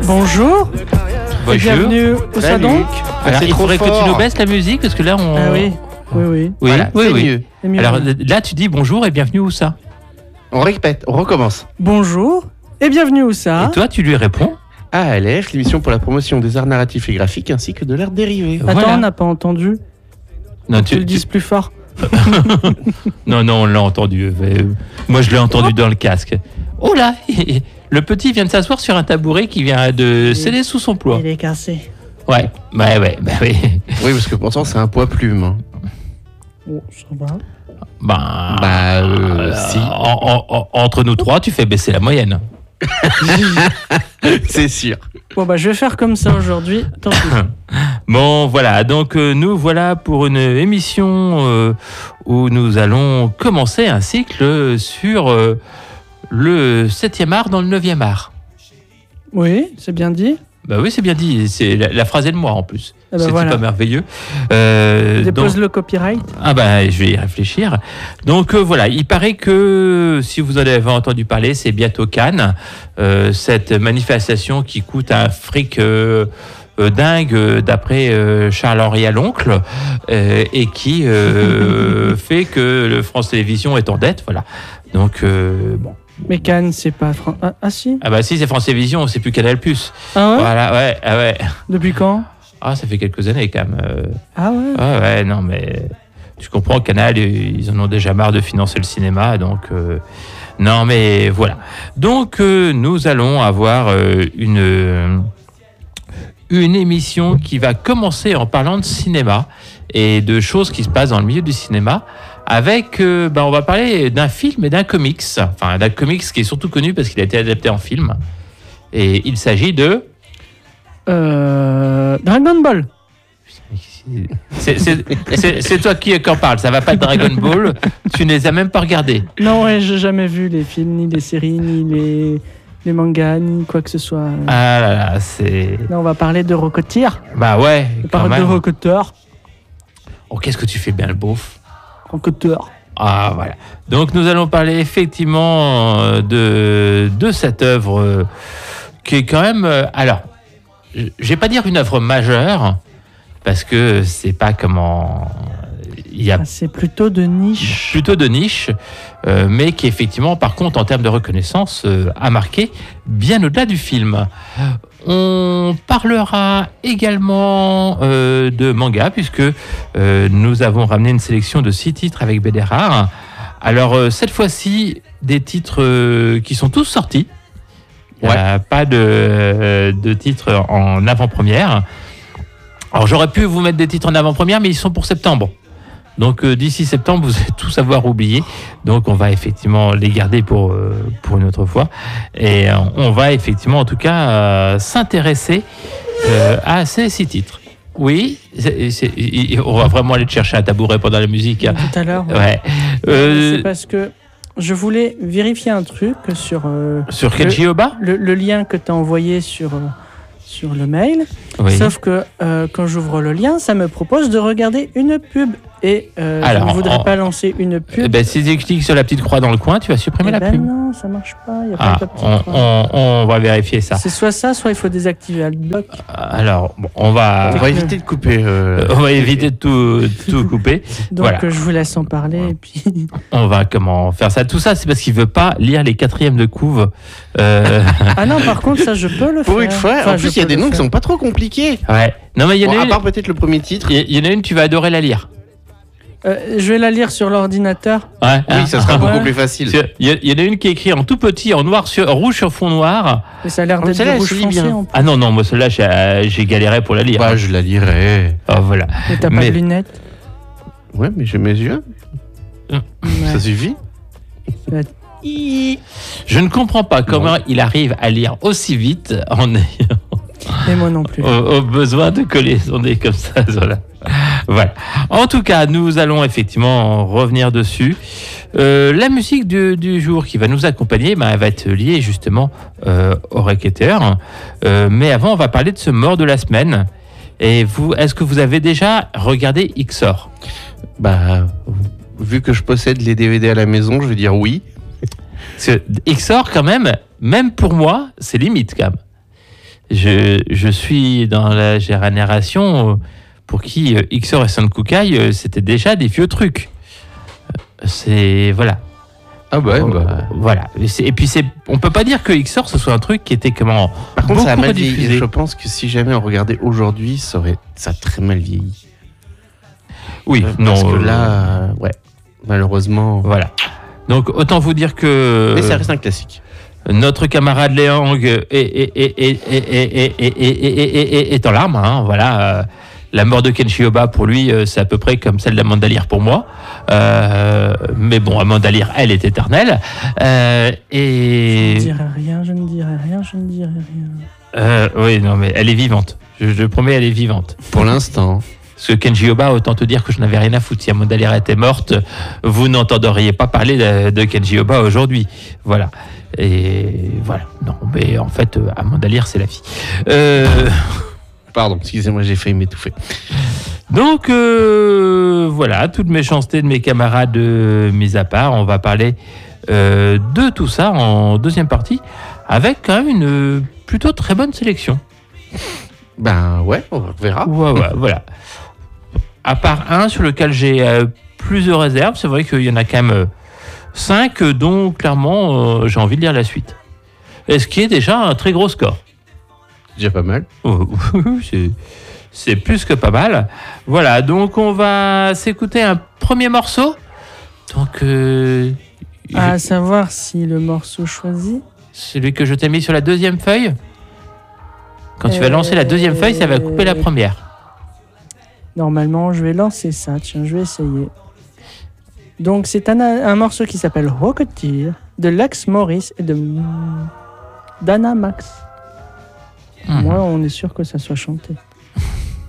Bonjour. Et bienvenue au salon. Alors, il faudrait que tu nous baisses la musique parce que là on. Ah oui. Oui. Voilà, oui. Mieux. Alors là tu dis bonjour et bienvenue où ça? On répète, on recommence. Bonjour et bienvenue où ça? Et toi tu lui réponds? ALF, l'émission pour la promotion des arts narratifs et graphiques ainsi que de l'art dérivé. Attends, Voilà. on n'a pas entendu. Non, Tu le dises plus fort. non, on l'a entendu. Moi je l'ai entendu dans le casque. Oh là, le petit vient de s'asseoir sur un tabouret qui vient de céder sous son poids. Il est cassé. Ouais, bah oui. Oui, parce que pourtant c'est un poids plume. Hein. Oh, ça va. Si. Entre nous trois, tu fais baisser la moyenne. C'est sûr. Bon bah je vais faire comme ça aujourd'hui. Tant pis. Bon, voilà. Donc nous voilà pour une émission où nous allons commencer un cycle sur le 7e art dans le 9e art. Oui, c'est bien dit. Bah oui, c'est bien dit. C'est la phrase est de moi en plus. Eh ben C'était voilà. pas merveilleux. Dépose le copyright. Ah bah je vais y réfléchir. Donc voilà, il paraît que si vous en avez entendu parler, c'est bientôt Cannes, cette manifestation qui coûte un fric dingue d'après Charles-Henri Aloncle et qui fait que le France Télévisions est en dette. Voilà. Donc bon. Mais Cannes, c'est pas... Ah si. Ah bah si, c'est France Télévisions, c'est plus Canal+. Ah ouais. Voilà, ouais. Depuis quand? Ah, ça fait quelques années quand même. Ah ouais. Ouais, non, mais tu comprends, Canal, ils en ont déjà marre de financer le cinéma, donc non, mais voilà. Donc nous allons avoir une émission qui va commencer en parlant de cinéma et de choses qui se passent dans le milieu du cinéma. Avec, on va parler d'un film et d'un comics. Enfin, d'un comics qui est surtout connu parce qu'il a été adapté en film. Et il s'agit de... Dragon Ball. C'est toi qui en parle. Ça va pas de Dragon Ball. Tu ne les as même pas regardés. Non, ouais, j'ai jamais vu les films, ni les séries, ni les mangas, ni quoi que ce soit. Ah là là, c'est... Là, on va parler de Rocketeer. Bah ouais, On quand parle de même. Rocketeer. Oh, qu'est-ce que tu fais bien le beauf. Rocketeer. Ah voilà. Donc nous allons parler effectivement de cette œuvre qui est quand même... alors, je vais pas dire une œuvre majeure, parce que c'est pas comment... Il y a C'est plutôt de niche. plutôt de niche, mais qui effectivement, par contre, en termes de reconnaissance, a marqué bien au-delà du film. On parlera également de manga, puisque nous avons ramené une sélection de 6 titres avec Bédérard. Alors, cette fois-ci, des titres qui sont tous sortis. Il n'y a pas de titres en avant-première. Alors, j'aurais pu vous mettre des titres en avant-première, mais ils sont pour septembre. Donc d'ici septembre, vous allez tous avoir oublié. Donc on va effectivement les garder pour une autre fois. Et on va effectivement, en tout cas, s'intéresser à ces 6 titres. Oui, on va vraiment aller te chercher un tabouret pendant la musique. Tout à l'heure. Ouais. C'est parce que je voulais vérifier un truc sur... Sur Kenji Oba ? le lien que tu as envoyé sur le mail. Oui. Sauf que quand j'ouvre le lien, ça me propose de regarder une pub. Et Alors, je ne voudrais pas lancer une pub. Si tu cliques sur la petite croix dans le coin, tu vas supprimer la pub. Non, ça marche pas. Il n'y a pas de petite croix. On va vérifier ça. C'est soit ça, soit il faut désactiver Adblock. Alors, bon, on va éviter de couper. on va éviter de tout couper. Donc Voilà. je vous laisse en parler. Et puis... On va comment faire ça. Tout ça, c'est parce qu'il veut pas lire les 4e de couve. Ah non, par contre, ça, je peux le faire. Pour une fois, Enfin, en plus, il y a des noms qui sont pas trop compliqués. Ouais. Non, mais il y en Bon, a à une. part peut-être le premier titre. Il y en a une, tu vas adorer la lire. Je vais la lire sur l'ordinateur. Ouais. Oui, ça sera Ouais. beaucoup plus facile. Il y en a une qui est écrite en tout petit, en rouge sur fond noir. Et ça a l'air Oh, d'être celle-là, de elle rouge se lit foncé. bien. En plus. Ah non, moi celle-là, j'ai galéré pour la lire. Bah, je la lirai. Ah, voilà. Mais t'as pas Mais- de lunettes. Ouais, mais j'ai mes yeux. Ouais. Ça suffit. Je ne comprends pas comment il arrive à lire aussi vite en ayant Et moi non plus. au besoin de coller son nez comme ça. Voilà. En tout cas, nous allons effectivement revenir dessus. La musique du jour qui va nous accompagner, elle va être liée justement au Rocketeer. Mais avant, on va parler de ce mort de la semaine. Et vous, est-ce que vous avez déjà regardé XOR ? Bah, vu que je possède les DVD à la maison, je vais dire oui. Parce que XOR, quand même pour moi, c'est limite quand même. Je suis dans la génération pour qui XOR et Sankukai, c'était déjà des vieux trucs. C'est... Voilà. Ah ouais, Voilà. Et puis, on peut pas dire que XOR, ce soit un truc qui était comment... Par contre, ça a beaucoup mal vieilli. rediffusé. Je pense que si jamais on regardait aujourd'hui, ça a très mal vieilli. Oui, Parce non. que là, ouais, malheureusement... Voilà. Donc, autant vous dire que... Mais ça reste un classique. Notre camarade Léang est en larmes. Hein, voilà. La mort de Kenshi Oba, pour lui, c'est à peu près comme celle d'Amanda Lear pour moi. Mais bon, Amanda Lear, elle est éternelle. Je ne dirai rien. Oui, non, mais elle est vivante. Je promets, elle est vivante. Pour l'instant. Parce que Kenji Oba, autant te dire que je n'avais rien à foutre. Si Amanda Lear était morte, vous n'entendriez pas parler de Kenji Oba aujourd'hui. Voilà. Et voilà. Non, mais en fait, Amanda Lear, c'est la fille. Pardon, excusez-moi, j'ai failli m'étouffer. Donc, voilà, toute méchanceté de mes camarades mis à part, on va parler de tout ça en deuxième partie, avec quand même une plutôt très bonne sélection. Ben ouais, on verra. Ouais, voilà. À part un sur lequel j'ai plus de réserves, c'est vrai qu'il y en a quand même 5 dont clairement j'ai envie de lire la suite. Et ce qui est déjà un très gros score. Déjà pas mal. C'est plus que pas mal. Voilà, donc on va s'écouter un premier morceau. Donc, À savoir si le morceau choisi. celui que je t'ai mis sur la deuxième feuille. Quand tu vas lancer la deuxième feuille, ça va couper la première. Normalement, je vais lancer ça. Tiens, je vais essayer. Donc, c'est un morceau qui s'appelle Rocketeer de Lax Morris et de Dana Max. Moi, on est sûr que ça soit chanté.